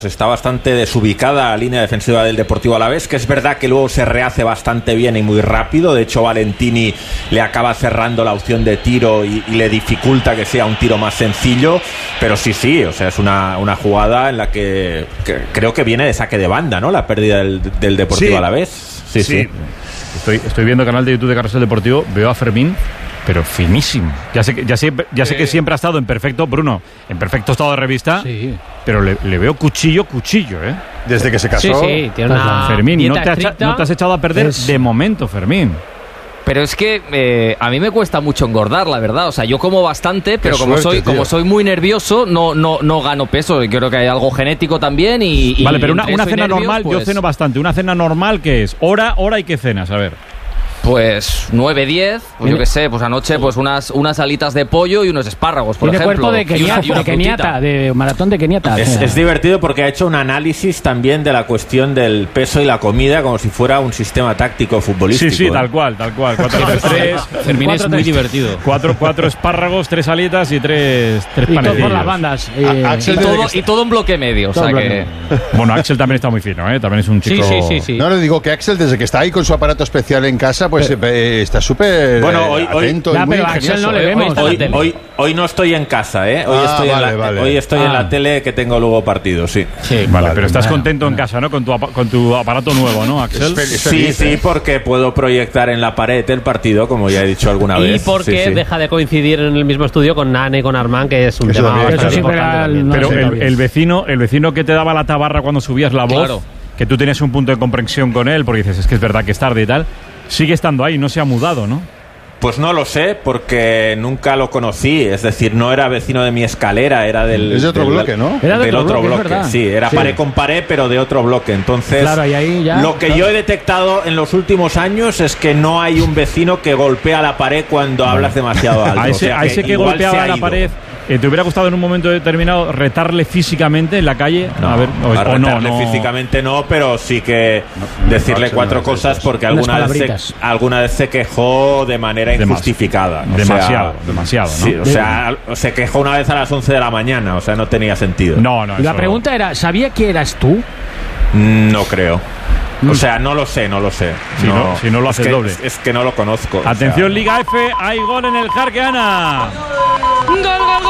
Está bastante desubicada la línea defensiva del Deportivo Alavés, que es verdad que luego se rehace bastante bien y muy rápido. De hecho, Valentini le acaba cerrando la opción de tiro y le dificulta que sea un tiro más sencillo. Pero sí, o sea, es una jugada en la que creo que viene de saque de banda, ¿no? La pérdida del Deportivo Alavés. Sí. Estoy viendo el canal de YouTube de Carrusel Deportivo, veo a Fermín, pero finísimo. Ya sé que siempre ha estado en perfecto, Bruno, en perfecto estado de revista, sí. Pero le veo cuchillo, ¿eh? Desde que se casó. Sí, tiene una Fermín, no te has echado a perder de momento, Fermín. Pero es que a mí me cuesta mucho engordar, la verdad. O sea, yo como bastante, pero como soy muy nervioso, no gano peso. Y creo que hay algo genético también. Vale, pero una cena normal, pues, yo ceno bastante. Una cena normal, ¿qué es? ¿Hora y qué cenas? A ver. Pues 9, 10, pues yo qué sé, pues anoche pues unas alitas de pollo y unos espárragos, por ejemplo. De Keniata, de maratón de Keniata. Es divertido porque ha hecho un análisis también de la cuestión del peso y la comida como si fuera un sistema táctico futbolístico. Sí, tal cual. 4-3. Fermín es muy divertido. 4 espárragos, 3 alitas y 3 panecillos. Y todo por las bandas. Y todo un bloque medio. O sea que... Bueno, Axel también está muy fino, ¿eh? También es un chico... Sí. No, le digo que Axel, desde que está ahí con su aparato especial en casa, pues está súper atento y muy ingenioso. No le vemos. Hoy no estoy en casa, ¿eh? Hoy estoy en la tele, que tengo luego partido, sí. Vale, pero estás contento en casa, ¿no? Con tu aparato nuevo, ¿no, Axel? Sí, porque puedo proyectar en la pared el partido, como ya he dicho alguna vez. Y porque deja de coincidir en el mismo estudio con Nane y con Armán, que es un tema bastante importante. Pero el vecino que te daba la tabarra cuando subías la voz, claro, que tú tenías un punto de comprensión con él, porque dices, es que es verdad que es tarde y tal, sigue estando ahí, no se ha mudado, ¿no? Pues no lo sé, porque nunca lo conocí. Es decir, no era vecino de mi escalera, era del... Es de otro bloque, ¿no? Era del otro bloque, sí. Era pared con pared, pero de otro bloque. Entonces, claro, y ahí ya, lo que yo he detectado en los últimos años es que no hay un vecino que golpea la pared cuando hablas demasiado alto. A ese que golpeaba la pared... ¿Te hubiera gustado en un momento determinado retarle físicamente en la calle? No, físicamente no, pero sí que decirle 4 cosas, porque alguna vez se quejó de manera injustificada. Demasiado, ¿no? Sí, o sea, se quejó una vez a las 11 de la mañana, o sea, no tenía sentido. No. La pregunta era, ¿sabía que eras tú? No creo. O sea, no lo sé. Si no lo hace el doble. Es que no lo conozco. Atención, Liga F, hay gol en el Jarqueana. Gol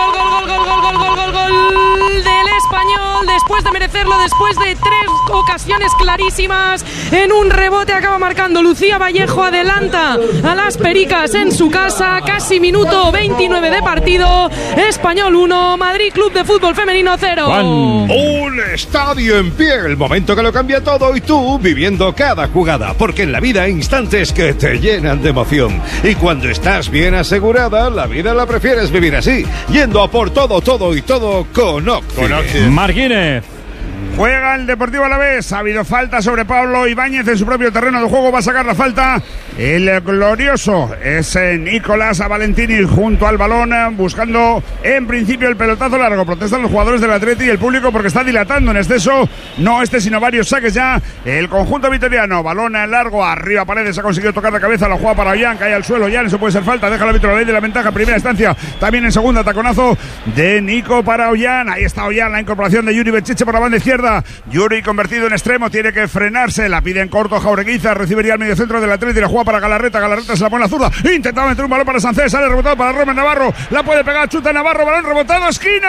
del Español, después de merecerlo, después de 3 ocasiones clarísimas, en un rebote acaba marcando Lucía Vallejo, adelanta a las Pericas en su casa, casi minuto 29 de partido. Español 1, Madrid Club de Fútbol Femenino 0. Un estadio en pie, el momento que lo cambia todo, y tú viviendo cada jugada, porque en la vida hay instantes que te llenan de emoción, y cuando estás bien asegurada, la vida la prefieres vivir así, yendo a por todo con Octi. Martínez. Juega el Deportivo Alavés. Ha habido falta sobre Pablo Ibáñez en su propio terreno de juego. Va a sacar la falta el glorioso. Es Nicolás a Valentini junto al balón, buscando en principio el pelotazo largo. Protestan los jugadores del Atleti y el público porque está dilatando en exceso. No sino varios saques ya. El conjunto vitoriano. Balón largo arriba Paredes. Ha conseguido tocar la cabeza. La juega para Ollán. Cae al suelo. Ollán, eso puede ser falta. Deja el árbitro la ley de la ventaja en primera instancia. También en segunda, taconazo de Nico para Ollán. Ahí está Ollán. La incorporación de Yuri Bechiche por la banda izquierda. Yuri convertido en extremo, tiene que frenarse, la pide en corto Jaureguiza, recibiría el medio centro del Atleti y la juega para Galarreta se la pone a la zurda, intentaba meter un balón para Sánchez, sale rebotado para Robert Navarro, la puede pegar, chuta Navarro, balón rebotado,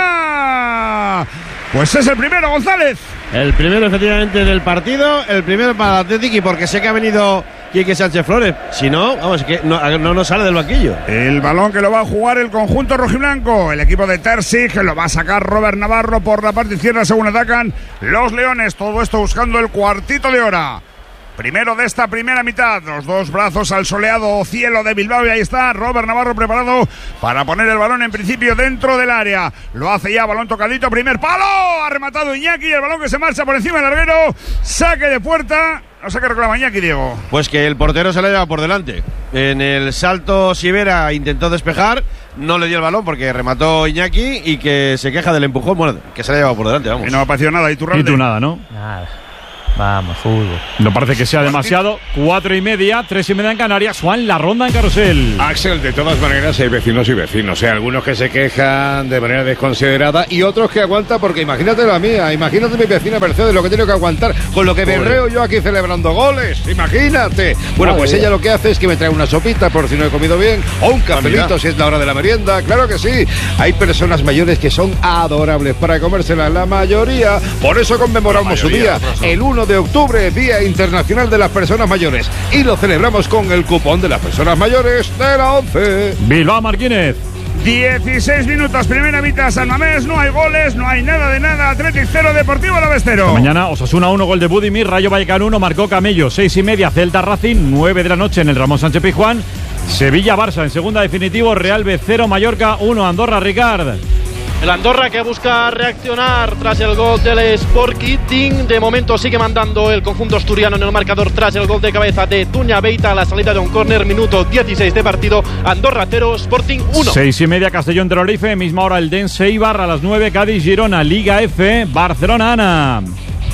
esquina. Pues es el primero, González. El primero efectivamente del partido, el primero para el Athletic, y porque sé que ha venido Quique Sánchez Flores, si no, vamos, que no sale del banquillo. El balón que lo va a jugar el conjunto rojiblanco, el equipo de Terzic, lo va a sacar Robert Navarro por la parte izquierda según atacan los Leones, todo esto buscando el cuartito de hora. Primero de esta primera mitad, los dos brazos al soleado cielo de Bilbao, y ahí está Robert Navarro preparado para poner el balón en principio dentro del área. Lo hace ya, balón tocadito, primer palo, ha rematado Iñaki, el balón que se marcha por encima del larguero, saque de puerta. No sé qué reclama Iñaki, Diego. Pues que el portero se la lleva por delante. En el salto Sivera intentó despejar, no le dio el balón porque remató Iñaki, y que se queja del empujón, bueno, que se la lleva por delante, vamos. Y no ha aparecido nada, y tú nada, ¿no? Nada. Vamos, fútbol. No parece que sea demasiado. 4:30, 3:30 en Canarias. Juan, la ronda en Carrusel. Axel, de todas maneras hay vecinos y vecinos. Algunos que se quejan de manera desconsiderada y otros que aguantan, porque imagínate la mía, imagínate mi vecina Mercedes lo que tengo que aguantar con lo que berreo yo aquí celebrando goles. Imagínate. Bueno, pues ella lo que hace es que me trae una sopita por si no he comido bien, o un cafelito si es la hora de la merienda. Claro que sí. Hay personas mayores que son adorables para comérselas, la mayoría. Por eso conmemoramos su día, el 1 de octubre, Día Internacional de las Personas Mayores. Y lo celebramos con el cupón de las personas mayores de la 11. Bilbao Martínez. 16 minutos, primera mitad, San Mamés, no hay goles, no hay nada de nada. Athletic 0, Deportivo Alavés 0. Mañana Osasuna 1, gol de Budimir, Rayo Vallecano 1, marcó Camello. 6:30, Celta Racing, 9 de la noche en el Ramón Sánchez Pizjuán. Sevilla Barça en segunda definitivo, Real B 0, Mallorca 1, Andorra Ricard. El Andorra que busca reaccionar tras el gol del Sporting. De momento sigue mandando el conjunto asturiano en el marcador tras el gol de cabeza de Tuña Beita a la salida de un córner, minuto 16 de partido. Andorra 0, Sporting 1. 6:30, Castellón Tenerife, misma hora el Dense Eibar, a las 9 Cádiz Girona, Liga F, Barcelona Ana.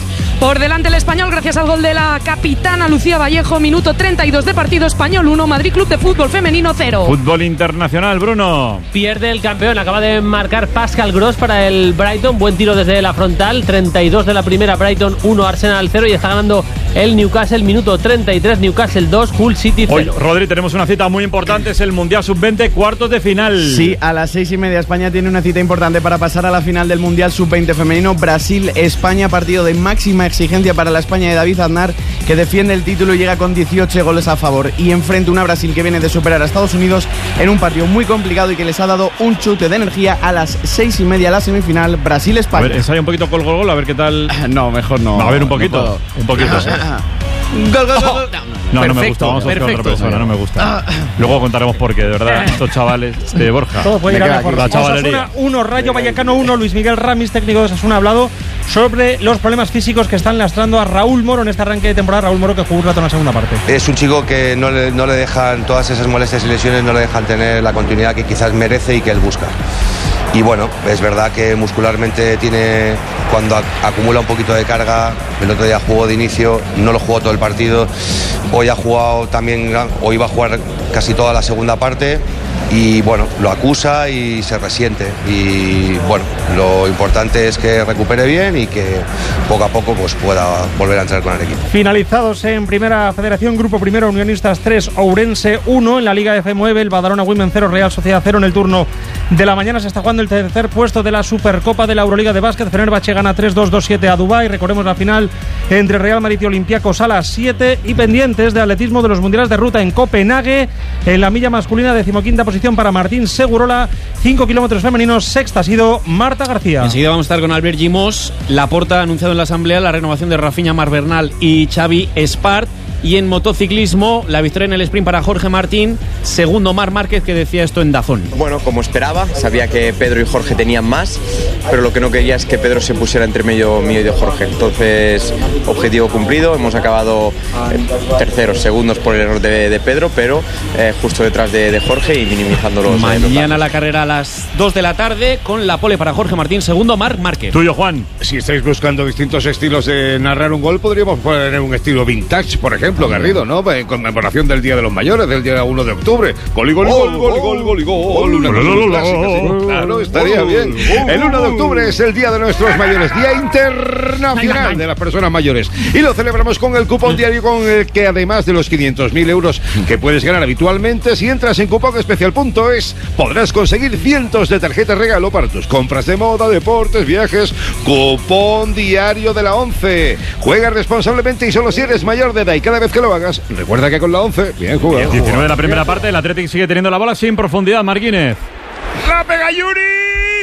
Por delante el Español gracias al gol de la capitana Lucía Vallejo, minuto 32 de partido. Español 1, Madrid Club de Fútbol Femenino 0. Fútbol internacional, Bruno. Pierde el campeón, acaba de marcar Pascal Gross para el Brighton, buen tiro desde la frontal, 32 de la primera, Brighton 1, Arsenal 0, y está ganando el Newcastle, minuto 33, Newcastle 2, Hull City 0. Hoy, Rodri, tenemos una cita muy importante, es el Mundial Sub-20, cuartos de final. Sí, a las 6:30 España tiene una cita importante para pasar a la final del Mundial Sub-20 femenino, Brasil-España, partido de máxima exigencia para la España de David Aznar, que defiende el título y llega con 18 goles a favor, y enfrenta una Brasil que viene de superar a Estados Unidos en un partido muy complicado y que les ha dado un chute de energía. A las 6:30 la semifinal, Brasil-España. A ver, ensaya un poquito con el gol, a ver qué tal. No, mejor no. A ver, un poquito. Un poquito. Gol, gol, gol. No, no me gusta, vamos a buscar otra persona, no me gusta. Luego contaremos por qué, de verdad, estos chavales de Borja. Todo puede ir a mejor. Osasuna 1, Rayo Vallecano 1, Luis Miguel Ramis, técnico de Osasuna, ha hablado sobre los problemas físicos que están lastrando a Raúl Moro en este arranque de temporada. Raúl Moro, que jugó un rato en la segunda parte. Es un chico que no le dejan, todas esas molestias y lesiones no le dejan tener la continuidad que quizás merece y que él busca. Y bueno, es verdad que muscularmente tiene, cuando acumula un poquito de carga, el otro día jugó de inicio, no lo jugó todo el partido, hoy ha jugado también, hoy va a jugar casi toda la segunda parte y bueno, lo acusa y se resiente y bueno, lo importante es que recupere bien y que poco a poco pues pueda volver a entrar con el equipo. Finalizados en Primera Federación, Grupo Primero, Unionistas 3, Ourense 1, en la Liga F9, el Badalona Women 0, Real Sociedad 0. En el turno de la mañana se está jugando el tercer puesto de la Supercopa de la Euroliga de Básquet. Fenerbahce gana 3-2, 2-7 a Dubái. Recordemos la final entre Real Madrid y Olympiacos a las 7, y pendientes de atletismo de los mundiales de ruta en Copenhague. En la milla masculina, 15ª posición para Martín Segurola, 5 kilómetros femeninos, sexta ha sido Marta García. Enseguida vamos a estar con Albert Gimos. Laporta ha anunciado en la asamblea la renovación de Rafinha Marbernal y Xavi Espart. Y en motociclismo, la victoria en el sprint para Jorge Martín, segundo Marc Márquez, que decía esto en DAZN. Bueno, como esperaba, sabía que Pedro y Jorge tenían más, pero lo que no quería es que Pedro se pusiera entre medio mío y de Jorge. Entonces, objetivo cumplido, hemos acabado terceros, segundos por el error de Pedro, pero justo detrás de Jorge y minimizando los... Mañana la carrera a las 2 de la tarde con la pole para Jorge Martín, segundo Marc Márquez. Tuyo, Juan. Si estáis buscando distintos estilos de narrar un gol, podríamos poner un estilo vintage, por ejemplo, Garrido, ¿no? En conmemoración del Día de los Mayores, del día 1 de octubre. Gol y gol y gol, gol y gol, gol y gol. Una cosa clásica, sí. Claro, estaría bien. El 1 de octubre es el Día de nuestros mayores, Día Internacional de las Personas Mayores. Y lo celebramos con el cupón diario con el que, además de los 500.000 euros que puedes ganar habitualmente, si entras en cuponespecial.es, podrás conseguir cientos de tarjetas regalo para tus compras de moda, deportes, viajes. Cupón diario de la 11. Juega responsablemente y solo si eres mayor de edad, y cada vez que lo hagas, recuerda que con la 11, bien jugado. 19 de la primera parte, el Athletic sigue teniendo la bola sin profundidad. Marquínez. La pega Yuri,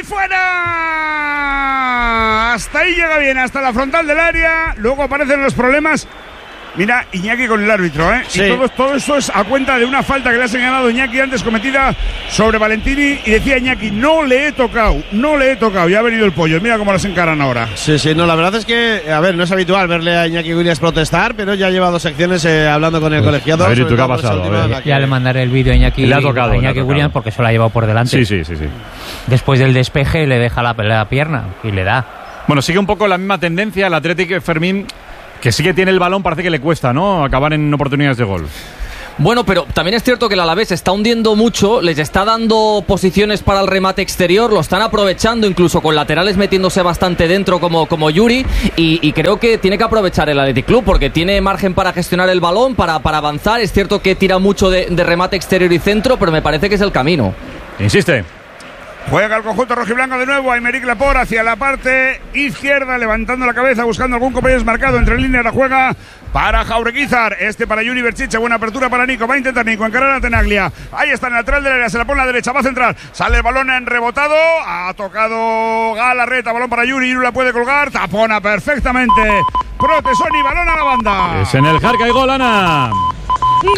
fuera. Hasta ahí llega bien, hasta la frontal del área. Luego aparecen los problemas. Mira, Iñaki con el árbitro, ¿eh? Sí. Y todo esto es a cuenta de una falta que le ha señalado Iñaki antes cometida sobre Valentini, y decía Iñaki, no le he tocado, y ha venido el pollo. Mira cómo las encaran ahora. Sí, no, la verdad es que, a ver, no es habitual verle a Iñaki Williams protestar, pero ya lleva 2 secciones hablando con el colegiado. A ver, ¿y tú qué ha pasado? Ya le mandaré el vídeo a Iñaki, le ha tocado, a Iñaki Williams porque se lo ha llevado por delante. Sí. Después del despeje le deja la pierna y le da. Bueno, sigue un poco la misma tendencia el Athletic. Fermín que sí que tiene el balón, parece que le cuesta, ¿no? Acabar en oportunidades de gol. Bueno, pero también es cierto que el Alavés está hundiendo mucho, les está dando posiciones para el remate exterior, lo están aprovechando incluso con laterales metiéndose bastante dentro como Yuri, y creo que tiene que aprovechar el Athletic Club porque tiene margen para gestionar el balón, para avanzar. Es cierto que tira mucho de remate exterior y centro, pero me parece que es el camino. Insiste. Juega el conjunto rojiblanco de nuevo. Aymeric Laporte hacia la parte izquierda, levantando la cabeza, buscando algún compañero desmarcado. Entre líneas la juega para Jaureguizar. Para Yuri Berchiche. Buena apertura para Nico. Va a intentar Nico encarar a Tenaglia. Ahí está en el lateral del área. Se la pone a la derecha. Va a centrar. Sale el balón en rebotado. Ha tocado Galarreta. Balón para Yuri. Yuri la puede colgar. Tapona perfectamente Protesoni. Balón a la banda. Es en el Jarca y gol, Ana. Gol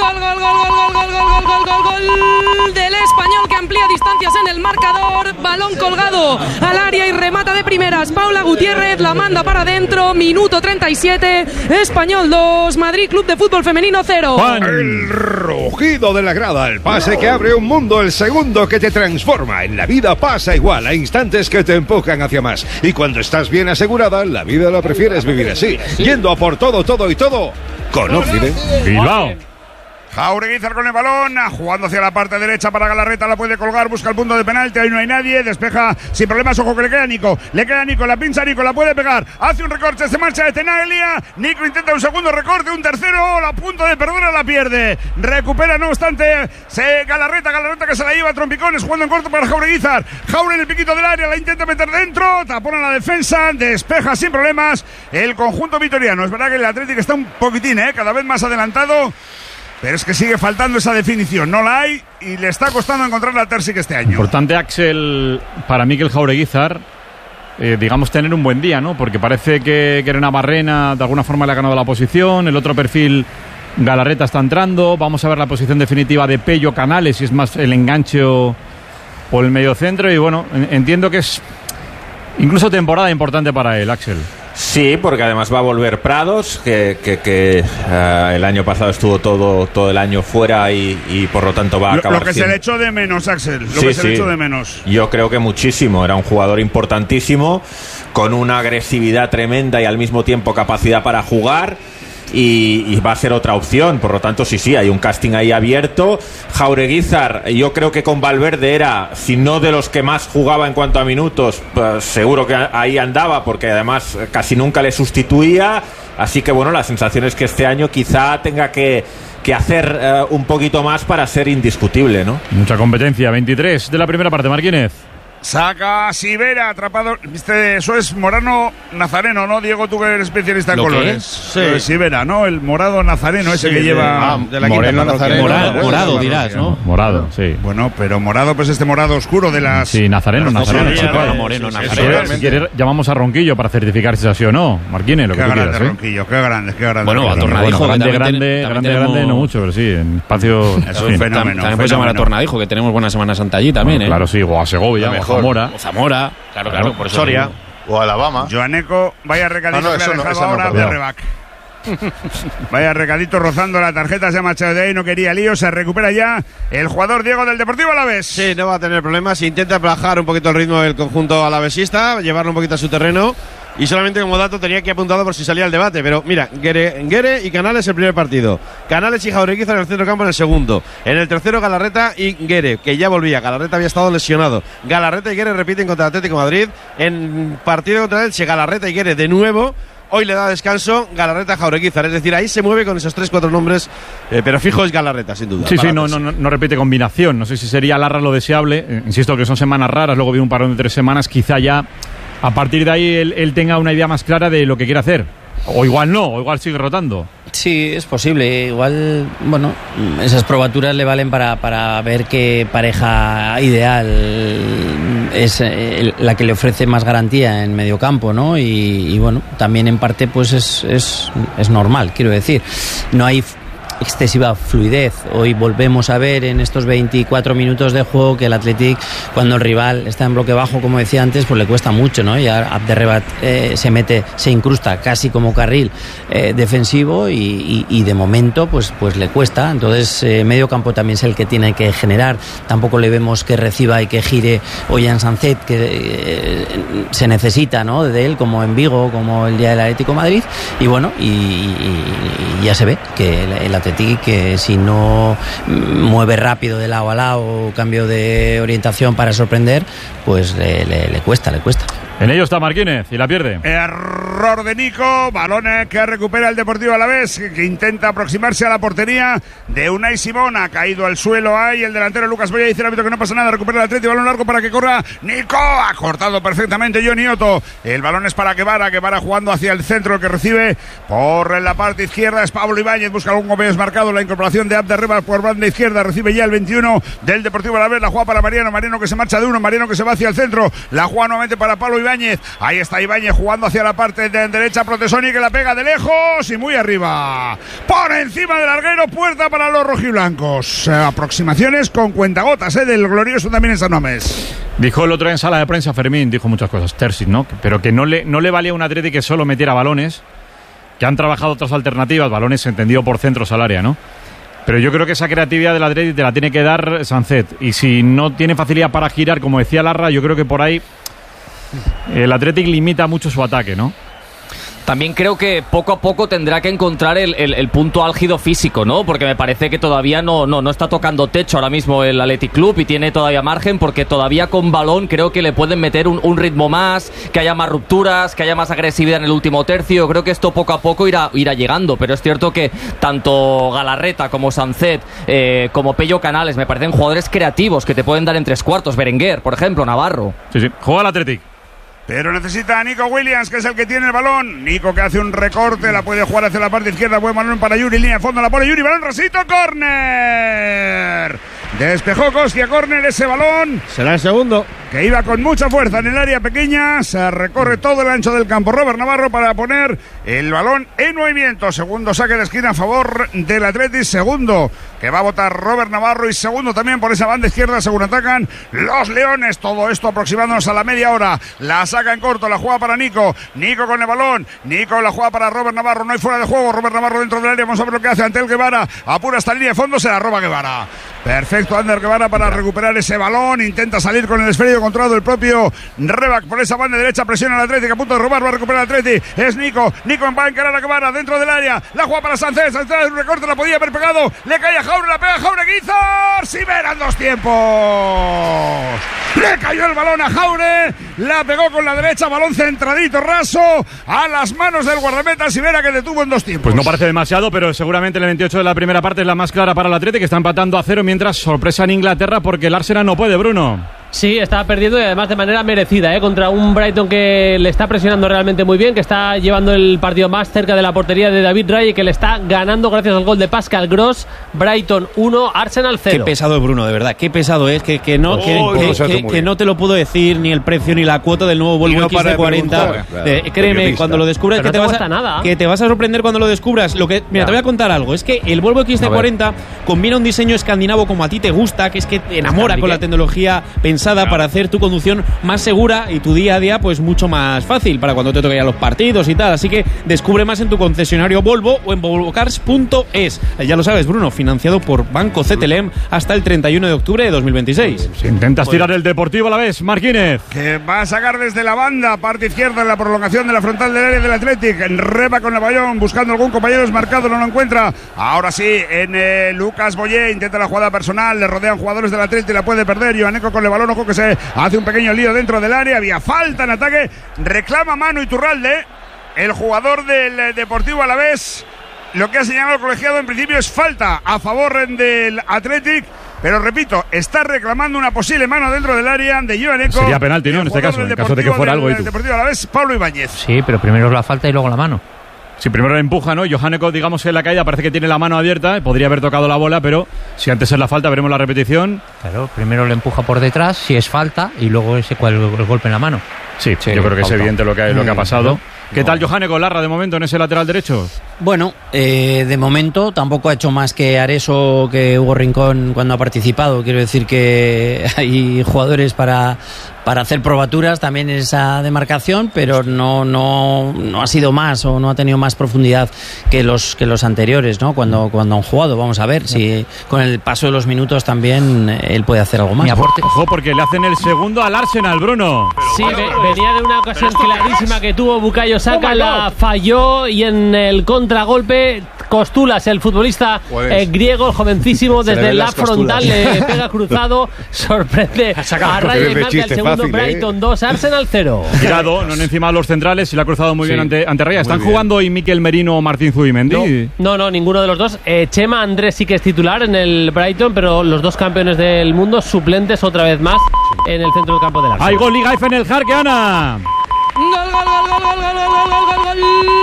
del Español, que amplía distancias en el marcador. Balón colgado al área y remata de primeras. Paula Gutiérrez la manda para adentro. Minuto 37. Español 2, Madrid Club de Fútbol Femenino 0. El rugido de la grada, el pase que abre un mundo, el segundo que te transforma. En la vida pasa igual, hay instantes que te empujan hacia más. Y cuando estás bien asegurada, la vida la prefieres vivir así, yendo a por todo y todo con Occidente. Bilbao. Jaureguizar con el balón, jugando hacia la parte derecha para Galarreta, la puede colgar, busca el punto de penalti, ahí no hay nadie, despeja sin problemas, ojo que le queda Nico, la pincha Nico, la puede pegar, hace un recorte, se marcha de Tenaglia, Nico intenta un segundo recorte, un tercero, a punto de perder, la pierde, recupera no obstante, Galarreta que se la lleva a trompicones, jugando en corto para Jaureguizar, Jaure en el piquito del área, la intenta meter dentro, tapona la defensa, despeja sin problemas el conjunto vitoriano. Es verdad que el Atlético está un poquitín, cada vez más adelantado, pero es que sigue faltando esa definición, no la hay y le está costando encontrar la Terzic este año. Importante, Axel, para Mikel Jaureguizar, digamos, tener un buen día, ¿no? Porque parece que Navarrena de alguna forma le ha ganado la posición, el otro perfil, Galarreta, está entrando, vamos a ver la posición definitiva de Pello Canales, si es más el enganche o el mediocentro, y bueno, entiendo que es incluso temporada importante para él, Axel. Sí, porque además va a volver Prados, que el año pasado estuvo todo el año fuera y por lo tanto va a acabar. Lo que se le echó de menos, Axel, se le echó de menos. Yo creo que muchísimo, era un jugador importantísimo, con una agresividad tremenda y al mismo tiempo capacidad para jugar. Y va a ser otra opción, por lo tanto sí, hay un casting ahí abierto. Jaureguizar, yo creo que con Valverde era, si no de los que más jugaba en cuanto a minutos, pues seguro que ahí andaba, porque además casi nunca le sustituía, así que bueno, la sensación es que este año quizá tenga que hacer un poquito más para ser indiscutible, ¿no? Mucha competencia. 23 de la primera parte, Marquínez. Saca Sivera, atrapado. Viste, eso es Morano Nazareno, ¿no? Diego, tú que eres especialista en colores. Sí. Sivera, ¿no? El morado nazareno ese que lleva de la Moreno Nazareno. Morado dirás, ¿no? Morado, sí. Bueno, pero morado, pues este morado oscuro de las. Sí, Nazareno. Moreno, Nazareno. Si quieres, llamamos a Ronquillo para certificar si es así o no. Marquínez, lo que tú quieras. Ronquillo, qué grande. Bueno, a Tornadijo. Grande, no mucho, pero sí, en espacio. Es un fenómeno. También puedes llamar a Tornadijo, que tenemos buena Semana Santa allí también, Claro, sí, o a Segovia. Zamora, claro, por eso Soria o Alabama. Joaneco, vaya recadito que le ha dejado ahora de Rebac. Vaya recadito rozando la tarjeta, se ha marchado de ahí, no quería lío, se recupera ya el jugador Diego del Deportivo Alavés. Sí, no va a tener problemas, intenta bajar un poquito el ritmo del conjunto alavesista, llevarlo un poquito a su terreno. Y solamente como dato tenía que apuntado por si salía el debate, pero mira, Guere y Canales el primer partido, Canales y Jaureguizar en el centro campo en el segundo, en el tercero Galarreta y Guere, que ya volvía, Galarreta había estado lesionado, Galarreta y Guere repiten contra el Atlético de Madrid, en partido contra él, Galarreta y Guere de nuevo. Hoy le da descanso Galarreta a Jaureguizar, es decir, ahí se mueve con esos 3-4 nombres, pero fijo es Galarreta, sin duda. Sí, no repite combinación, no sé si sería Larra lo deseable, insisto que son semanas raras, luego viene un parón de 3 semanas, quizá ya a partir de ahí él tenga una idea más clara de lo que quiere hacer. O igual no, o igual sigue rotando. Sí, es posible. Igual, bueno, esas probaturas le valen para ver qué pareja ideal es la que le ofrece más garantía en medio campo, ¿no? Y bueno, también en parte pues es normal, quiero decir. No hay excesiva fluidez. Hoy volvemos a ver en estos 24 minutos de juego que el Athletic, cuando el rival está en bloque bajo, como decía antes, pues le cuesta mucho, ¿no? Ya Abderrebat se incrusta casi como carril defensivo y de momento pues le cuesta. Entonces medio campo también es el que tiene que generar. Tampoco le vemos que reciba y que gire Ollán Sancet, que se necesita, ¿no?, de él, como en Vigo, como el día del Atlético de Madrid. Y bueno, y ya se ve que el Athletic, que si no mueve rápido de lado a lado, cambio de orientación para sorprender, pues le cuesta. En ello está Marquínez y la pierde. Error de Nico, balón que recupera el Deportivo Alavés, que intenta aproximarse a la portería de Unai Simón. Ha caído al suelo ahí el delantero Lucas Boya, dice el árbitro que no pasa nada, recupera el Atlético, balón largo para que corra Nico. Ha cortado perfectamente Johnny Otto. El balón es para Guevara jugando hacia el centro, el que recibe por la parte izquierda es Pablo Ibáñez, busca algún compañero marcado, la incorporación de Abderrebat por banda izquierda, recibe ya el 21 del Deportivo Alavés, la juega para Mariano que se marcha de uno, Mariano que se va hacia el centro, la juega nuevamente para Pablo Ibáñez. Ahí está Ibáñez jugando hacia la parte de derecha, Protesoni, que la pega de lejos y muy arriba, por encima del larguero, puerta para los rojiblancos. Aproximaciones con cuentagotas del glorioso también en San Mamés. Dijo el otro día en sala de prensa, Fermín, dijo muchas cosas, Terzic, ¿no? Pero que no le valía a un Atleti que solo metiera balones, que han trabajado otras alternativas, balones entendido por centros al área, ¿no? Pero yo creo que esa creatividad del Atleti te la tiene que dar Sancet, y si no tiene facilidad para girar, como decía Larra, yo creo que por ahí el Athletic limita mucho su ataque, ¿no? También creo que poco a poco tendrá que encontrar el punto álgido físico, ¿no? Porque me parece que todavía no está tocando techo ahora mismo el Athletic Club y tiene todavía margen, porque todavía con balón creo que le pueden meter un ritmo más, que haya más rupturas, que haya más agresividad en el último tercio. Creo que esto poco a poco irá llegando, pero es cierto que tanto Galarreta como Sancet, como Pello Canales, me parecen jugadores creativos que te pueden dar en tres cuartos. Berenguer, por ejemplo, Navarro. Sí, juega el Athletic. Pero necesita a Nico Williams, que es el que tiene el balón. Nico, que hace un recorte, la puede jugar hacia la parte izquierda. Buen balón para Yuri, línea de fondo, la pone Yuri, balón rasito, córner. Despejó Kostia, córner, ese balón. Será el segundo. Que iba con mucha fuerza en el área pequeña. Se recorre todo el ancho del campo Robert Navarro para poner el balón en movimiento. Segundo saque de esquina a favor del Athletic. Segundo que va a votar Robert Navarro, y segundo también por esa banda izquierda según atacan los Leones. Todo esto aproximándonos a la media hora. La saca en corto, la juega para Nico. Nico con el balón. Nico la juega para Robert Navarro. No hay fuera de juego. Robert Navarro dentro del área. Vamos a ver lo que hace ante el Guevara. Apura hasta la línea de fondo. Se la roba Guevara. Perfecto, Ander Guevara para recuperar ese balón. Intenta salir con el esférico controlado el propio Rebac por esa banda derecha. Presiona al Atlético, a punto de robar. Va a recuperar el Atlético. Es Nico. Nico va a encarar a Guevara dentro del área. La juega para Sánchez. Sánchez un recorte. La podía haber pegado. Le cae a Jaure. La pega a Jaure. Guizar. Si verán dos tiempos. Le cayó el balón a Jaure. La pegó con la derecha. Balón centradito, raso. A las manos del guardameta Sivera, que detuvo en dos tiempos. Pues no parece demasiado, pero seguramente el 28 de la primera parte es la más clara para el Atlético, que está empatando a 0, mientras sorpresa en Inglaterra porque el Arsenal no puede, Bruno. Sí, está perdiendo, y además de manera merecida, contra un Brighton que le está presionando realmente muy bien, que está llevando el partido más cerca de la portería de David Raya y que le está ganando gracias al gol de Pascal Gross. Brighton 1, Arsenal 0. Qué pesado es Bruno, de verdad, qué pesado es, que no te lo puedo decir ni el precio ni la cuota del nuevo Volvo XC40. Créeme, cuando lo descubras, que te vas a sorprender cuando lo descubras. Te voy a contar algo, es que el Volvo XC40 combina un diseño escandinavo como a ti te gusta, que es que te enamora con la tecnología pensada para hacer tu conducción más segura y tu día a día pues mucho más fácil para cuando te toque ir a los partidos y tal. Así que descubre más en tu concesionario Volvo o en volvocars.es. Ya lo sabes, Bruno, financiado por Banco CTLM hasta el 31 de octubre de 2026. Si intentas tirar el Deportivo Alavés, Marquínez. Que va a sacar desde la banda, parte izquierda, en la prolongación de la frontal del área del Athletic. Reba con el balón, buscando algún compañero desmarcado, no lo encuentra. Ahora sí, en Lucas Boyé, intenta la jugada personal, le rodean jugadores del Athletic, la puede perder. Ioaneco con el balón, ojo que se hace un pequeño lío dentro del área. Había falta en ataque, reclama mano Iturralde, el jugador del Deportivo Alavés. Lo que ha señalado el colegiado en principio es falta a favor del Athletic, pero repito, está reclamando una posible mano dentro del área de Ioaneco. Sería penalti, ¿no? En este caso, en caso de que fuera algo. El Deportivo Alavés, Pablo Ibáñez. Sí, pero primero es la falta y luego la mano. Si primero le empuja, ¿no? Ioaneco, digamos, en la caída parece que tiene la mano abierta, podría haber tocado la bola, pero si antes es la falta, veremos la repetición. Claro, primero le empuja por detrás, si es falta, y luego el golpe en la mano. Sí, yo creo que es evidente lo que ha pasado. ¿Qué tal Johanne Golarra de momento en ese lateral derecho? Bueno, de momento tampoco ha hecho más que Areso, que Hugo Rincón cuando ha participado. Quiero decir que hay jugadores para hacer probaturas también en esa demarcación, pero no ha sido más o no ha tenido más profundidad que los anteriores, ¿no? Cuando han jugado. Vamos a ver si con el paso de los minutos también él puede hacer algo más. Ojo, porque le hacen el segundo al Arsenal, Bruno. Sí, venía de una ocasión clarísima que tuvo Bukayo Saka, la falló, y en el contragolpe Costulas, el futbolista griego, jovencísimo, desde la frontal le pega cruzado, sorprende a Raya y marca el segundo. Brighton 2, Arsenal 0. Girado, no han encima los centrales y le ha cruzado muy bien ante Raya. ¿Están jugando hoy Mikel Merino o Martín Zubimendi? No, ninguno de los dos. Chema Andrés sí que es titular en el Brighton, pero los dos campeones del mundo suplentes otra vez más en el centro del campo del Arsenal. ¡Hay gol Liga F en el Jarque, Ana! Gol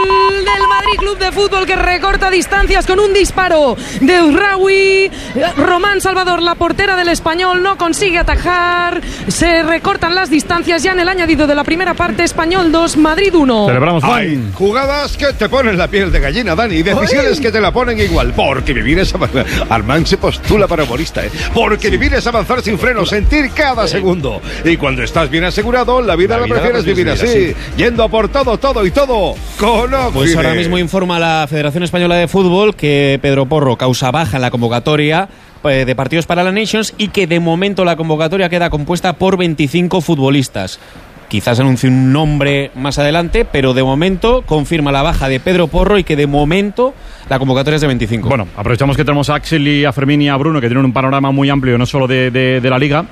del Madrid Club de Fútbol, que recorta distancias con un disparo de Uzraoui. Román Salvador, la portera del Español, no consigue atajar. Se recortan las distancias ya en el añadido de la primera parte. Español 2, Madrid 1. Celebramos, Hay jugadas que te ponen la piel de gallina, Dani, y decisiones que te la ponen igual. Porque vivir es avanzar. Armand se postula para humorista, Porque vivir es avanzar sin freno, sentir cada segundo. Y cuando estás bien asegurado, la vida la prefieres vivir así. Yendo a por todo y todo con Oxide. Pues ahora mismo informa la Federación Española de Fútbol que Pedro Porro causa baja en la convocatoria de partidos para la Nations y que de momento la convocatoria queda compuesta por 25 futbolistas. Quizás anuncie un nombre más adelante, pero de momento confirma la baja de Pedro Porro y que de momento la convocatoria es de 25. Bueno, aprovechamos que tenemos a Axel y a Fermín y a Bruno, que tienen un panorama muy amplio, no solo de la Liga.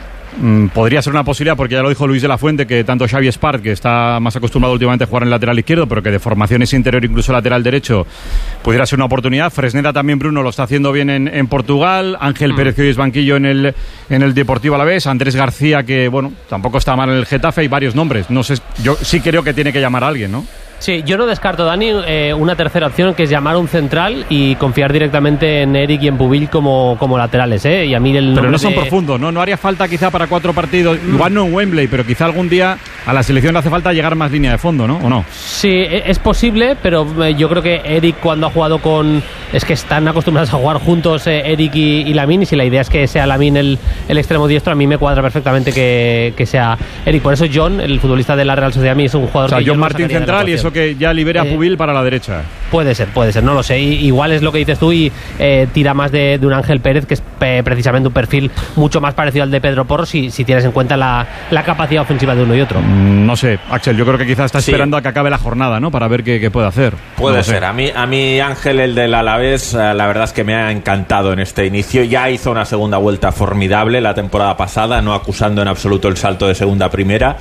Podría ser una posibilidad, porque ya lo dijo Luis de la Fuente, que tanto Xavi Espart, que está más acostumbrado últimamente a jugar en el lateral izquierdo, pero que de formación es interior, incluso lateral derecho, pudiera ser una oportunidad. Fresneda también, Bruno, lo está haciendo bien en Portugal. Ángel Pérez, que hoy es banquillo en el Deportivo Alavés. Andrés García, que bueno, tampoco está mal en el Getafe. Hay varios nombres. No sé, yo sí creo que tiene que llamar a alguien, ¿no? Sí, yo no descarto, Dani, una tercera opción, que es llamar a un central y confiar directamente en Eric y en Pubil como laterales, Y a mí pero no son profundos, ¿no? No haría falta quizá para 4 partidos, igual no en Wembley, pero quizá algún día a la selección le hace falta llegar más línea de fondo, ¿no? ¿O no? Sí, es posible, pero yo creo que Eric, cuando ha jugado es que están acostumbrados a jugar juntos Eric y Lamine, y si la idea es que sea Lamine el extremo diestro, a mí me cuadra perfectamente que sea Eric. Por eso John, el futbolista de la Real Sociedad, a mí es un jugador, o sea, que John Martín central, y eso que ya libere a Pubil para la derecha. Puede ser, no lo sé. Igual es lo que dices tú, y tira más de un Ángel Pérez, que es precisamente un perfil mucho más parecido al de Pedro Porro, si tienes en cuenta la capacidad ofensiva de uno y otro. No sé, Axel, yo creo que quizás está esperando a que acabe la jornada, ¿no? Para ver qué puede hacer. Puede ser. A mí Ángel, el del Alavés, la verdad es que me ha encantado en este inicio. Ya hizo una segunda vuelta formidable la temporada pasada, no acusando en absoluto el salto de segunda a primera.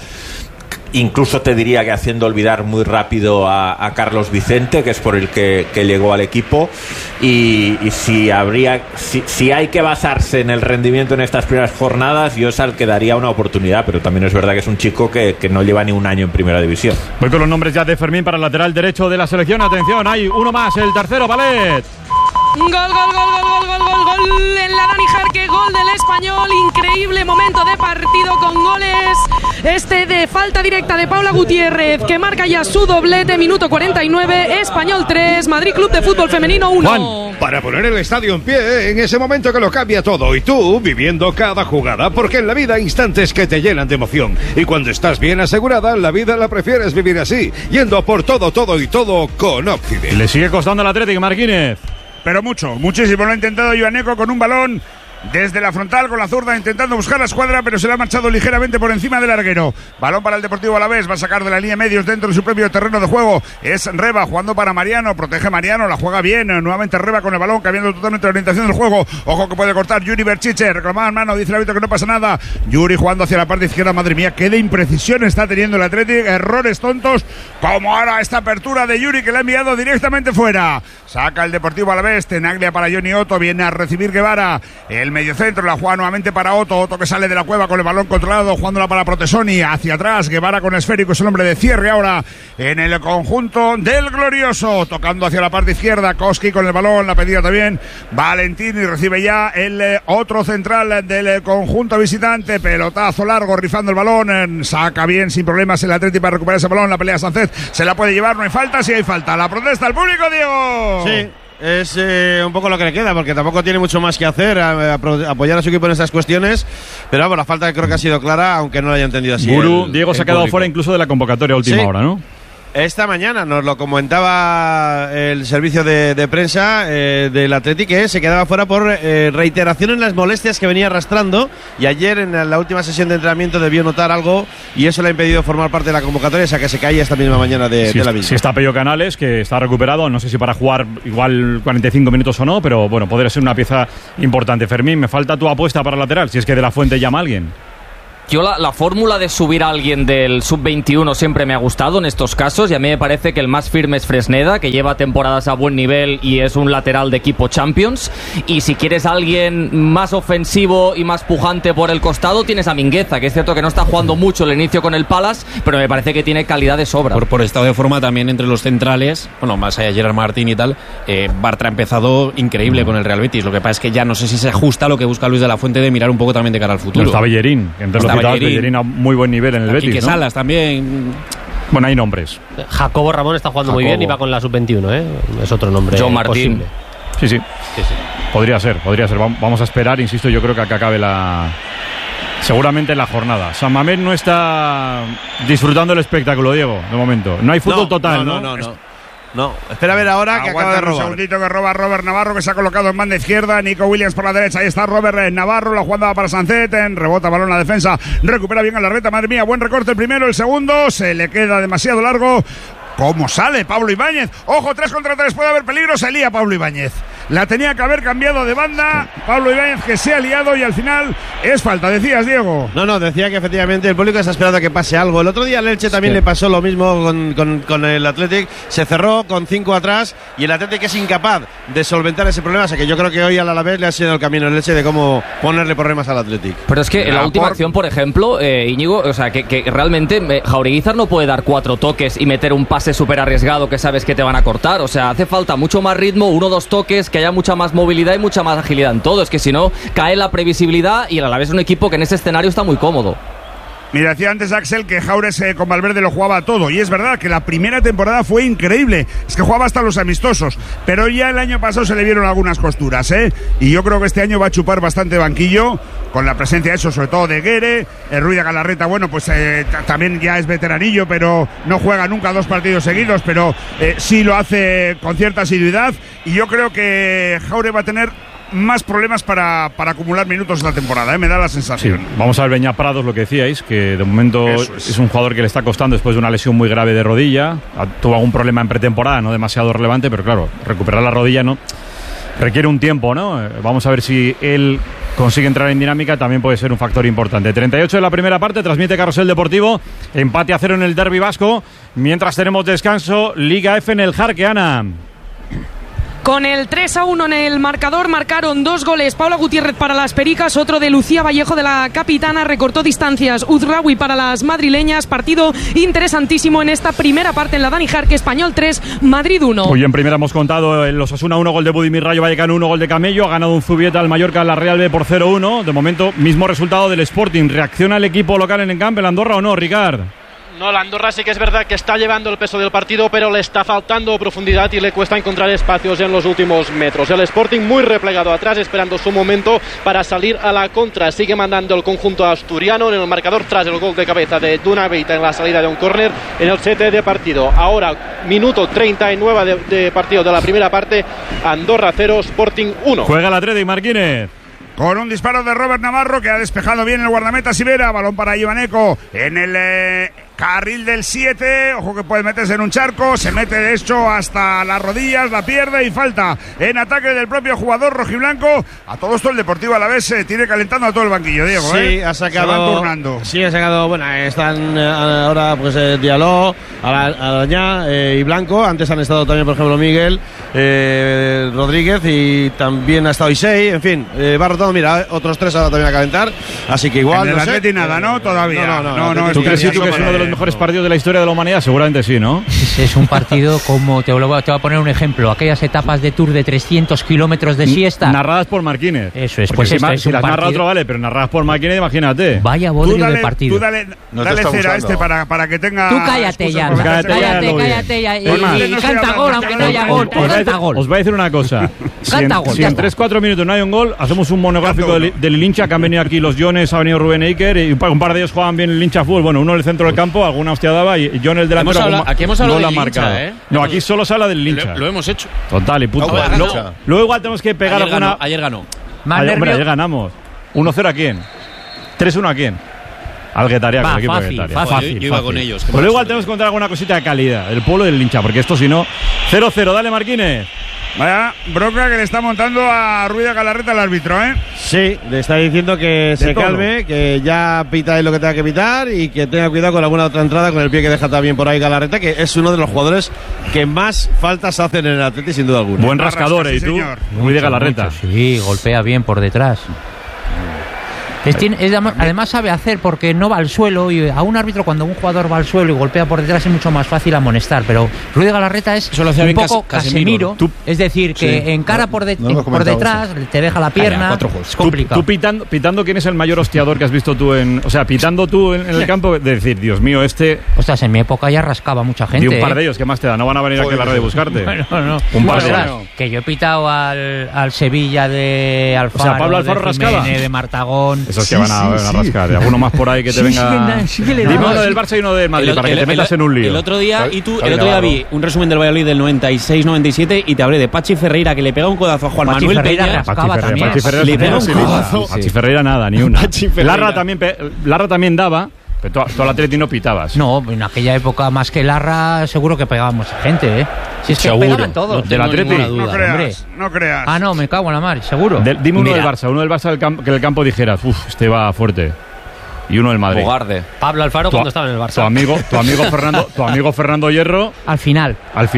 Incluso te diría que haciendo olvidar muy rápido a Carlos Vicente, que es por el que llegó al equipo. Y si hay que basarse en el rendimiento en estas primeras jornadas, yo al que daría una oportunidad, pero también es verdad que es un chico que no lleva ni un año en primera división. Voy con los nombres ya de Fermín para el lateral derecho de la selección. Atención, hay uno más, el tercero, Valet. Gol en la Dani Jarque, gol del Español. Increíble momento de partido con goles. De falta directa de Paula Gutiérrez, que marca ya su doblete. Minuto 49, Español 3, Madrid Club de Fútbol Femenino 1. Juan, para poner el estadio en pie en ese momento que lo cambia todo, y tú viviendo cada jugada, porque en la vida hay instantes que te llenan de emoción, y cuando estás bien asegurada, la vida la prefieres vivir así, yendo a por todo y todo con Oxide. Le sigue costando al Atlético, Marquínez. Pero muchísimo lo ha intentado Ioaneco con un balón desde la frontal con la zurda, intentando buscar la escuadra, pero se le ha marchado ligeramente por encima del larguero. Balón para el Deportivo Alavés, va a sacar de la línea medios dentro de su propio terreno de juego. Es Reba jugando para Mariano, protege Mariano, la juega bien, nuevamente Reba con el balón, cambiando totalmente la orientación del juego. Ojo que puede cortar Yuri Berchiche, reclamaba en mano, dice el árbitro que no pasa nada. Yuri jugando hacia la parte izquierda, madre mía, qué de imprecisión está teniendo el Atlético, errores tontos, como ahora esta apertura de Yuri que le ha enviado directamente fuera. Saca el Deportivo Alavés, Tenaglia para Johnny Otto, viene a recibir Guevara, el mediocentro, la juega nuevamente para Otto que sale de la cueva con el balón controlado, jugándola para Protesoni, hacia atrás, Guevara con esférico, es el hombre de cierre ahora en el conjunto del Glorioso, tocando hacia la parte izquierda, Koski con el balón, la pedida también Valentini, recibe ya el otro central del conjunto visitante, pelotazo largo, rifando el balón, saca bien, sin problemas el Atleti para recuperar ese balón, la pelea Sánchez, se la puede llevar, no hay falta, sí hay falta, la protesta del público, Diego. Sí. Es un poco lo que le queda, porque tampoco tiene mucho más que hacer, apoyar a su equipo en estas cuestiones, pero vamos, la falta creo que ha sido clara, aunque no la haya entendido así. Diego se ha quedado fuera incluso de la convocatoria a última hora, ¿no? Esta mañana nos lo comentaba el servicio de prensa del Atleti, que se quedaba fuera por reiteración en las molestias que venía arrastrando, y ayer en la última sesión de entrenamiento debió notar algo y eso le ha impedido formar parte de la convocatoria, o sea que se caía esta misma mañana de la misma. Si está Pello Canales, que está recuperado, no sé si para jugar igual 45 minutos o no, pero bueno, podría ser una pieza importante. Fermín, me falta tu apuesta para lateral, si es que De la Fuente llama a alguien. Yo la fórmula de subir a alguien del sub-21 siempre me ha gustado en estos casos, y a mí me parece que el más firme es Fresneda, que lleva temporadas a buen nivel y es un lateral de equipo Champions, y si quieres a alguien más ofensivo y más pujante por el costado, tienes a Mingueza, que es cierto que no está jugando mucho el inicio con el Palace, pero me parece que tiene calidad de sobra. Por estado de forma también entre los centrales, bueno, más allá de Gerard Martín y tal, Bartra ha empezado increíble con el Real Betis, lo que pasa es que ya no sé si se ajusta a lo que busca Luis de la Fuente de mirar un poco también de cara al futuro. No está Bellerín, que entre los Bellerín a muy buen nivel en el Betis, ¿no? Salas también. Bueno, hay nombres. Jacobo Ramón está jugando muy bien y va con la sub-21, es otro nombre. John Martín. Sí. Podría ser. Vamos a esperar, insisto, yo creo que acabe seguramente la jornada. San Mamés no está disfrutando el espectáculo, Diego, de momento. No hay fútbol total, ¿no? No, espera a ver ahora que acaba de robar. Un segundito que roba Robert Navarro, que se ha colocado en banda izquierda. Nico Williams por la derecha. Ahí está Robert Navarro. La jugada para Sancet. Rebota balón a la defensa. Recupera bien a la reta. Madre mía, buen recorte el primero. El segundo se le queda demasiado largo. ¿Cómo sale Pablo Ibáñez? Ojo, 3 contra 3. Puede haber peligro. Se lía Pablo Ibáñez. La tenía que haber cambiado de banda. Pablo Ibáñez, que se ha liado, y al final es falta. Decías, Diego. No, decía que efectivamente el público está esperando a que pase algo. El otro día al Elche también le pasó lo mismo con el Athletic. Se cerró con 5 atrás y el Athletic es incapaz de solventar ese problema. O sea que yo creo que hoy al Alavés le ha sido el camino el Elche de cómo ponerle problemas al Athletic. Pero es que en la última acción, por ejemplo, Íñigo, o sea, que realmente Jaureguizar no puede dar 4 toques y meter un pase súper arriesgado que sabes que te van a cortar. O sea, hace falta mucho más ritmo, 1 o 2 toques, que haya mucha más movilidad y mucha más agilidad en todo. Es que si no, cae la previsibilidad, y el Alavés es un equipo que en ese escenario está muy cómodo. Mira, decía antes Axel que Jaures con Valverde lo jugaba todo, y es verdad que la primera temporada fue increíble, es que jugaba hasta los amistosos, pero ya el año pasado se le vieron algunas costuras, y yo creo que este año va a chupar bastante banquillo, con la presencia eso, sobre todo de Guere. El Ruiz de Galarreta, bueno, pues también ya es veteranillo, pero no juega nunca 2 partidos seguidos, pero sí lo hace con cierta asiduidad, y yo creo que Jaure va a tener más problemas para acumular minutos en la temporada, me da la sensación. Sí. Vamos a ver Beñat Prados, lo que decíais, que de momento es un jugador que le está costando después de una lesión muy grave de rodilla. Tuvo algún problema en pretemporada, no demasiado relevante, pero claro, recuperar la rodilla no requiere un tiempo, ¿no? Vamos a ver si él consigue entrar en dinámica, también puede ser un factor importante. 38 de la primera parte, transmite Carrusel Deportivo, empate a 0 en el derbi vasco, mientras tenemos descanso, Liga F en el Jarque, Ana. Con el 3-1 en el marcador, marcaron 2 goles Paula Gutiérrez para las Pericas, otro de Lucía Vallejo de la Capitana, recortó distancias Uzraoui para las madrileñas. Partido interesantísimo en esta primera parte en la Dani Jarque. Español 3, Madrid 1. Hoy en primera hemos contado el Osasuna 1, gol de Budimir Rayo Vallecano 1, gol de Camello. Ha ganado un Zubieta al Mallorca, la Real B por 0-1. De momento, mismo resultado del Sporting. ¿Reacciona el equipo local en el campo, el Andorra, o no, Ricard? No, la Andorra sí que es verdad que está llevando el peso del partido, pero le está faltando profundidad y le cuesta encontrar espacios en los últimos metros. El Sporting muy replegado atrás, esperando su momento para salir a la contra. Sigue mandando el conjunto asturiano en el marcador tras el gol de cabeza de Duna Beita en la salida de un córner en el 7 de partido. Ahora, minuto 39 de partido de la primera parte. Andorra 0, Sporting 1. Juega el Atlético Marquínez. Con un disparo de Robert Navarro, que ha despejado bien el guardameta Sivera. Balón para Ivaneco en el carril del 7. Ojo que puede meterse en un charco. Se mete de hecho hasta las rodillas, la pierde y falta en ataque del propio jugador rojiblanco. A todo esto el Deportivo Alavés se tiene calentando a todo el banquillo, Diego. Sí, ha sacado. Se van turnando. Sí, ha sacado. Bueno, están ahora pues Diallo, Arañá y Blanco. Antes han estado también, por ejemplo, Miguel. Rodríguez y también ha estado Isei, en fin, va rotando, mira, otros 3 ahora también a calentar, así que igual. En el Atleti nada, ¿no? Todavía. No. ¿Tú crees que es uno de los mejores partidos de la historia de la humanidad? Seguramente sí, ¿no? Es un partido como, te voy a poner un ejemplo, aquellas etapas de Tour de 300 kilómetros de siesta. Narradas por Marquínez. Eso es, pues si las narra otro vale, pero narradas por Marquínez, imagínate. Vaya bodrio de partido. Tú dale cera a este para que tenga. Tú cállate ya. Y canta gol, aunque no haya gol. Os voy a decir una cosa. Si en 3-4 minutos no hay un gol, hacemos un monográfico del Lincha, que han venido aquí los Jones, ha venido Rubén Eiker, y un par de ellos juegan bien el Lincha fútbol. Bueno, uno en el centro del campo, alguna hostia daba, y John el delantero. Aquí hemos hablado del Lincha, ¿eh? No, aquí solo se habla del Lincha. Lo hemos hecho. Total, y punto. Luego igual tenemos que pegar alguna. Ayer ganó. Ayer ganamos. 1-0 a quién. 3-1 a quién. Al Guetaria, el equipo de Guetaria. Fácil. Yo iba con ellos. Pero igual tenemos que contar alguna cosita de calidad del pueblo del Lincha, porque esto si no. 0-0, dale Marquínez. Vaya bronca que le está montando a Ruiz de Galarreta el árbitro, ¿eh? Sí, le está diciendo que se calme, que ya pita lo que tenga que pitar y que tenga cuidado con alguna otra entrada con el pie que deja también por ahí Galarreta, que es uno de los jugadores que más faltas hacen en el Atleti, sin duda alguna. Buen rascador, ¿y tú? Ruiz de Galarreta. Sí, golpea bien por detrás. Además sabe hacer, porque no va al suelo, y a un árbitro, cuando un jugador va al suelo y golpea por detrás, es mucho más fácil amonestar, pero Ruiz de Galarreta es un poco Casemiro, es decir, que encara por detrás, te deja la pierna, es complicado. Tú pitando, ¿quién es el mayor hostiador que has visto tú pitando tú en el campo? De decir, Dios mío, Ostras, en mi época ya rascaba mucha gente. Y un par de ellos, ¿qué más te da? No van a venir aquí a la radio a buscarte. No. Un par de ellos. Que yo he pitado al Sevilla de Alfaro, Pablo Alfaro rascaba. De Martagón. Esos que van a rascar. Alguno más por ahí que te venga. Dime uno del Barça y uno del Madrid para que te metas en un lío. El otro día vi un resumen del Valladolid del 96-97 y te hablé de Pachi Ferreira, que le pega un codazo a Juan Manuel Peña. Pachi Ferreira le pega un codazo. Pachi Ferreira nada, ni una. Larra también daba. Pero tú al Atleti no pitabas. No, en aquella época más que Larra seguro que pegábamos gente, ¿eh? Si es que pegaban todos. Del Atleti. No creas. Ah, no, me cago en la mar, seguro. Dime uno del Barça, que del campo dijeras, este va fuerte. Y uno del Madrid. Bogarde. Pablo Alfaro cuando estaba en el Barça. Tu amigo Fernando Hierro. Al final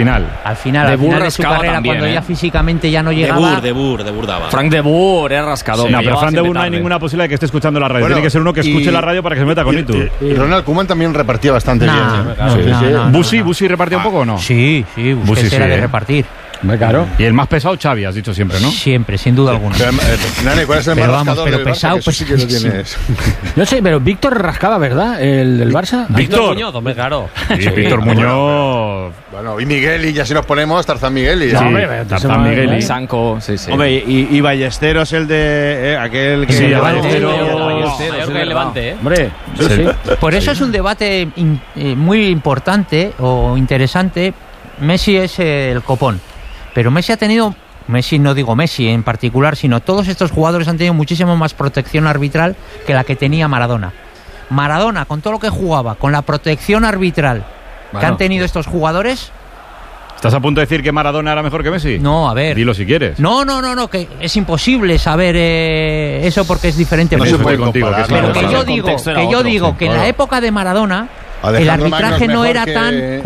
de su carrera, también, cuando ya físicamente ya no llegaba. De Boer daba. Frank de Boer era rascador. No, pero Frank de Boer no hay ninguna posibilidad de que esté escuchando la radio. Tiene que ser uno que escuche la radio para que se meta con Itu. Y Ronald Koeman también repartía bastante bien. ¿Busi repartía un poco o no? Sí, Busquets era de repartir. Claro. Y el más pesado, Xavi, has dicho siempre, ¿no? Siempre, sin duda alguna. Nane, ¿cuál es el más rascador del pesado, Barça? Pues sí que lo tienes. No sé, pero Víctor rascaba, ¿verdad? El del Barça. Víctor Muñoz, hombre, claro. Sí, Víctor Muñoz. Bueno, y Miguel, y ya si nos ponemos, Tarzán Miguel. Y Tarzán Miguel. Sanco, sí. Hombre, y Ballesteros, el de aquel que... Sí, Ballesteros, el Levante, ¿eh? Hombre, Por eso es un debate muy importante o interesante. Messi es el copón. Pero Messi no digo Messi en particular, sino todos estos jugadores han tenido muchísimo más protección arbitral que la que tenía Maradona. Maradona, con todo lo que jugaba, con la protección arbitral que han tenido estos jugadores... ¿Estás a punto de decir que Maradona era mejor que Messi? No, a ver. Dilo si quieres. No, que es imposible saber eso porque es diferente. No se puede contigo. Pero que yo digo que en la época de Maradona el arbitraje no era tan...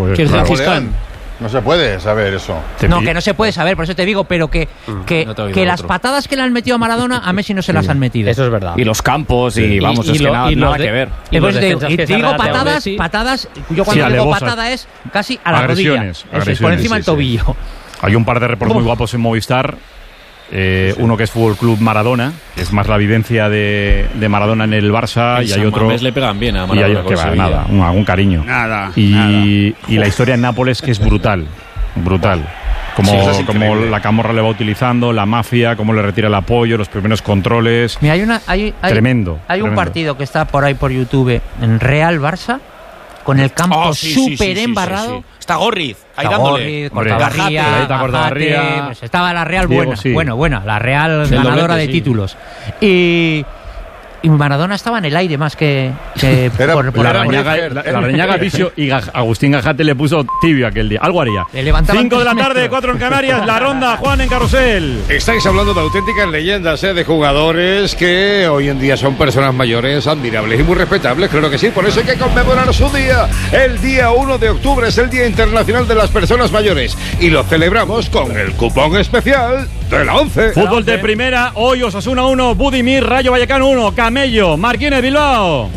No se puede saber eso. No, que no se puede saber, por eso te digo, pero que las patadas que le han metido a Maradona, a Messi no se las han metido. Eso es verdad. Y los campos, y vamos, es que nada que ver. Y te digo patadas, yo cuando digo patada es casi a la rodilla. Eso es, por encima del tobillo. Hay un par de reportes muy guapos en Movistar. Uno que es Fútbol Club Maradona, que es más la vivencia de Maradona en el Barça, y hay otro. Le pegan bien a Maradona. Nada, algún cariño. Nada. Y la historia en Nápoles, que es brutal. Como la Camorra le va utilizando, la mafia, cómo le retira el apoyo, los primeros controles. Mira, tremendo. Hay un partido que está por ahí por YouTube en Real Barça, con el campo súper embarrado. Sí. Está Gorriz, ahí dándole. Cortagarría, pues estaba la Real Diego, buena, la Real ganadora de títulos. Y y Maradona estaba en el aire más que por la Reñaga Vicio y Agustín Gajate le puso tibio aquel día. Algo haría. 5 de la tarde, 4 en Canarias, la ronda, Juan, en Carrusel. Estáis hablando de auténticas leyendas, de jugadores que hoy en día son personas mayores, admirables y muy respetables, claro que sí. Por eso hay que conmemorar su día. El día 1 de octubre es el Día Internacional de las Personas Mayores y lo celebramos con el cupón especial de la 11. Fútbol de primera, hoy Osasuna 1, Budimir, Rayo Vallecano 1, Camello, Marquínez, Bilbao.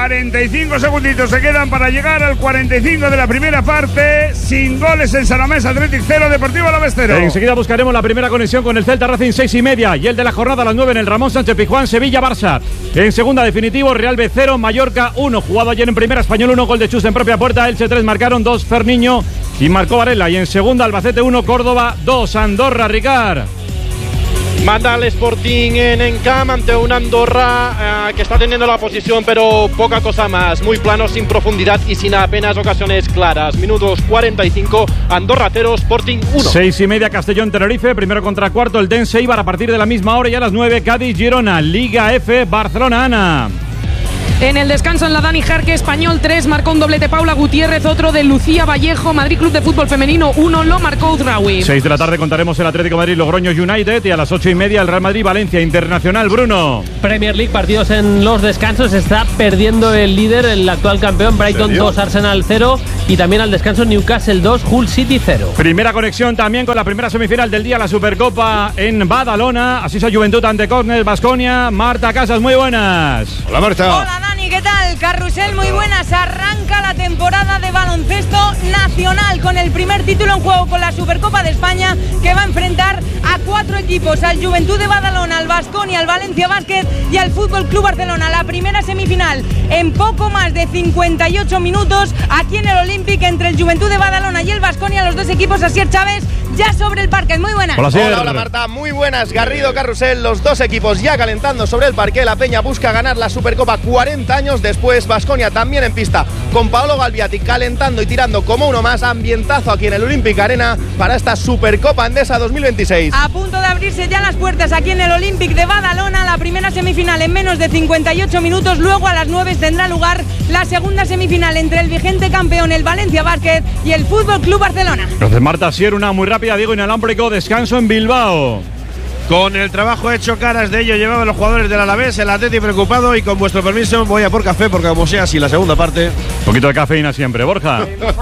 45 segunditos se quedan para llegar al 45 de la primera parte. Sin goles en San Mamés, Athletic 0, Deportivo Alavés 0. Enseguida buscaremos la primera conexión con el Celta Racing 6:30 y el de la jornada a las 9 en el Ramón Sánchez Pizjuán, Sevilla Barça. En segunda definitivo, Real B 0, Mallorca 1. Jugado ayer en primera, Español 1, gol de Chus en propia puerta, Elche 3, marcaron 2, Ferniño y marcó Varela. Y en segunda, Albacete 1, Córdoba 2, Andorra, Ricard. Manda al Sporting en Encamp ante un Andorra que está teniendo la posición, pero poca cosa más. Muy plano, sin profundidad y sin apenas ocasiones claras. Minutos 45, Andorra 0, Sporting 1. 6:30, Castellón Tenerife, primero contra cuarto, el Dense Eibar a partir de la misma hora y a las 9, Cádiz Girona, Liga F, Barcelona, Ana. En el descanso en la Dani Jarque, Español 3, marcó un doblete Paula Gutiérrez, otro de Lucía Vallejo, Madrid Club de Fútbol Femenino 1, lo marcó Uzraoui. 6 de la tarde contaremos el Atlético de Madrid Logroño United y a las 8:30 el Real Madrid Valencia Internacional. Bruno. Premier League, partidos en los descansos, está perdiendo el líder, el actual campeón, Brighton 2, Arsenal 0 y también al descanso Newcastle 2, Hull City 0. Primera conexión también con la primera semifinal del día, la Supercopa en Badalona, así se Juventud ante Córner, Baskonia. Marta Casas, muy buenas. Hola Marta. Hola Dani, ¿qué tal? Carrusel, muy buenas. Arranca la temporada de baloncesto nacional con el primer título en juego con la Supercopa de España, que va a enfrentar a 4 equipos, al Juventud de Badalona, al Baskonia, al Valencia Basket y al Fútbol Club Barcelona. La primera semifinal en poco más de 58 minutos aquí en el Olímpic entre el Juventud de Badalona y el Baskonia, los dos equipos. Asier Chávez ya sobre el parquet, muy buenas. Hola Marta, muy buenas. Garrido, Carrusel, los dos equipos ya calentando sobre el parquet. La Peña busca ganar la Supercopa 40 años después. Baskonia también en pista con Paolo Galviati calentando y tirando como uno más. Ambientazo aquí en el Olympic Arena para esta Supercopa Endesa 2026. A punto de abrirse ya las puertas aquí en el Olímpic de Badalona. La primera semifinal en menos de 58 minutos. Luego a las 9 tendrá lugar la segunda semifinal entre el vigente campeón, el Valencia Basket, y el Fútbol Club Barcelona. Entonces Marta, Asier, una muy rápida, Diego, inalámbrico, descanso en Bilbao. Con el trabajo hecho, caras de ello llevaban los jugadores del Alavés, el Atleti preocupado, y con vuestro permiso voy a por café porque como sea así la segunda parte. Un poquito de cafeína siempre, Borja.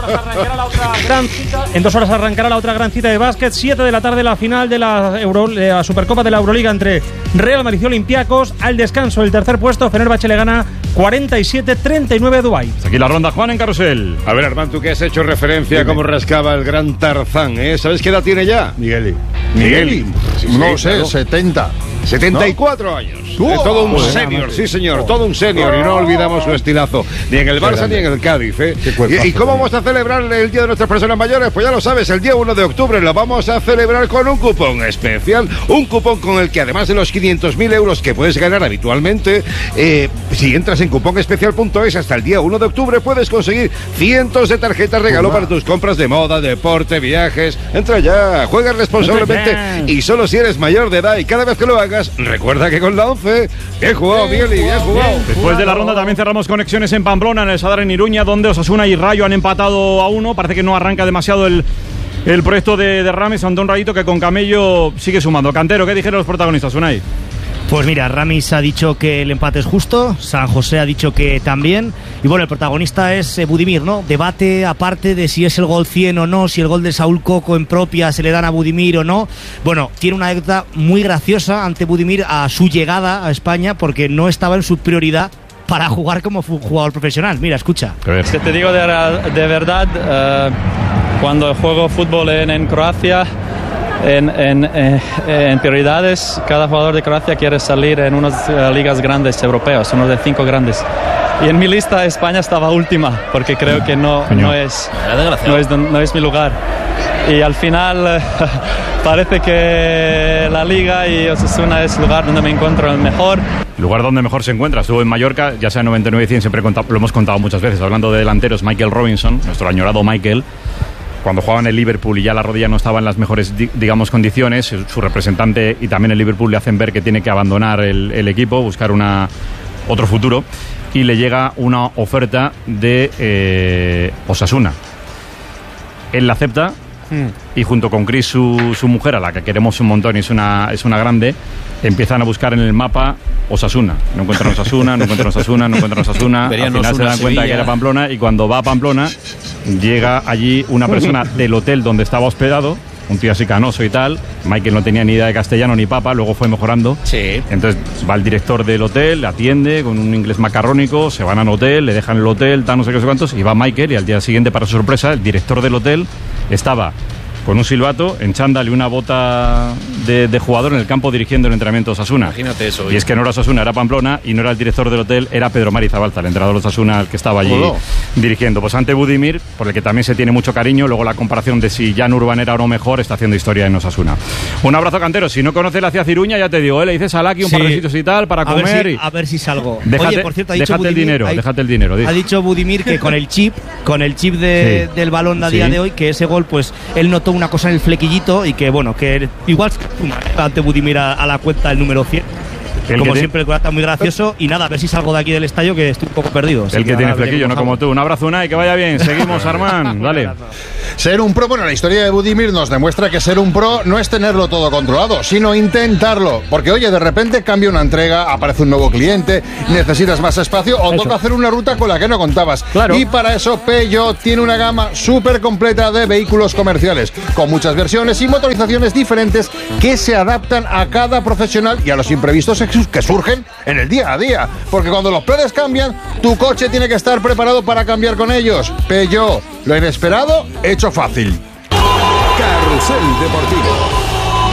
En 2 horas arrancará la otra gran cita de básquet. 7 de la tarde la final de la Supercopa de la Euroliga entre Real Madrid y Olympiacos. Al descanso el tercer puesto, Fenerbahce le gana 47-39 a Dubái. Aquí la ronda, Juan, en Carrusel. A ver, Armand, tú que has hecho referencia a cómo rascaba el gran Tarzán, ¿Sabes qué edad tiene ya? Migueli. Sí, no sé, claro. 70. 74 ¿no? años. Todo un senior, sí señor, todo un senior. Y no olvidamos su estilazo, ni en el Barça ni en el Cádiz. ¿Y cómo vamos a celebrar el Día de nuestras personas mayores? Pues ya lo sabes, el día 1 de octubre lo vamos a celebrar con un cupón especial. Un cupón con el que, además de los 500.000 euros que puedes ganar habitualmente, si entras en cuponespecial.es hasta el día 1 de octubre puedes conseguir cientos de tarjetas regalo para tus compras de moda, deporte, viajes. Entra ya, juega responsablemente y solo si eres mayor de edad, y cada vez que lo hagas, recuerda que con la 11, bien jugado, Miguel, bien jugado. Después de la ronda también cerramos conexiones en Pamplona, en el Sadar en Iruña, donde Osasuna y Rayo han empatado a 1. Parece que no arranca demasiado el proyecto de Rames, ante un Rayito que con Camello sigue sumando. Cantero, ¿qué dijeron los protagonistas, Unai? Pues mira, Ramis ha dicho que el empate es justo, San José ha dicho que también, y bueno, el protagonista es Budimir, ¿no? Debate aparte de si es el gol 100 o no, si el gol de Saúl Coco en propia se le dan a Budimir o no. Bueno, tiene una anécdota muy graciosa ante Budimir a su llegada a España, porque no estaba en su prioridad para jugar como jugador profesional. Mira, escucha. Es que te digo de verdad, cuando juego fútbol en Croacia, en prioridades, cada jugador de Croacia quiere salir en unas ligas grandes europeas, uno de 5 grandes. Y en mi lista España estaba última, porque creo que no es mi lugar. Y al final parece que la Liga y Osasuna es el lugar donde me encuentro el mejor. El lugar donde mejor se encuentra. Estuvo en Mallorca, ya sea 99 y 100, siempre lo hemos contado muchas veces, hablando de delanteros. Michael Robinson, nuestro añorado Michael, cuando jugaba en el Liverpool y ya la rodilla no estaba en las mejores, digamos, condiciones, su representante y también el Liverpool le hacen ver que tiene que abandonar el equipo, buscar una otro futuro, y le llega una oferta de Osasuna. Él la acepta y junto con Chris, su mujer, a la que queremos un montón y es una grande, empiezan a buscar en el mapa Osasuna. No encuentran Osasuna. Al final se dan cuenta que era Pamplona, y cuando va a Pamplona llega allí una persona del hotel donde estaba hospedado, un tío así canoso y tal. Michael no tenía ni idea de castellano ni papa, luego fue mejorando. Sí. Entonces va el director del hotel, le atiende con un inglés macarrónico, se van al hotel, le dejan el hotel, tal, no sé qué, no sé cuántos, y va Michael, y al día siguiente, para su sorpresa, el director del hotel estaba con un silbato, en chándal y una bota de jugador en el campo dirigiendo el entrenamiento de Osasuna. Imagínate eso. Y es que no era Osasuna, era Pamplona, y no era el director del hotel, era Pedro Mari Zabalza, el entrenador de Osasuna, el que estaba allí dirigiendo. Pues ante Budimir, por el que también se tiene mucho cariño, luego la comparación de si Jan Urban era o no mejor, está haciendo historia en Osasuna. Un abrazo, cantero. Si no conoces la ciudad Ciruña, ya te digo, le dices a Laki un par de sitios y tal para comer. A ver si salgo. Déjate, oye, por cierto, ha dicho déjate Budimir, déjate el dinero. Ha dicho Budimir que con el chip del balón a día de hoy, que ese gol, pues él notó una cosa en el flequillo y que bueno, que igual ante Budimir a la cuenta el número 100. Como siempre, el está muy gracioso. Y nada, a ver si salgo de aquí del estadio, que estoy un poco perdido. El que tiene flequillo, no como tú. Un abrazo, Unai, que vaya bien. Seguimos, Armán. Dale. Ser un pro, bueno, la historia de Budimir nos demuestra que ser un pro no es tenerlo todo controlado, sino intentarlo. Porque, oye, de repente cambia una entrega, aparece un nuevo cliente, necesitas más espacio o toca hacer una ruta con la que no contabas. Claro. Y para eso Peugeot tiene una gama súper completa de vehículos comerciales, con muchas versiones y motorizaciones diferentes que se adaptan a cada profesional y a los imprevistos que surgen en el día a día. Porque cuando los planes cambian, tu coche tiene que estar preparado para cambiar con ellos. Peugeot, lo inesperado hecho fácil. Carrusel Deportivo.